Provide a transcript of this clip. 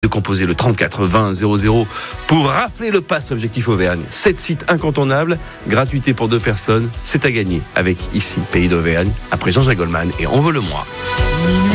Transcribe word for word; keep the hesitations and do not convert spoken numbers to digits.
de composer le trente-quatre vingt zéro zéro pour rafler le pass Objectif Auvergne. Sept sites incontournables, gratuité pour deux personnes, c'est à gagner avec ici Pays d'Auvergne, après Jean-Jacques Goldman et On veut le moi.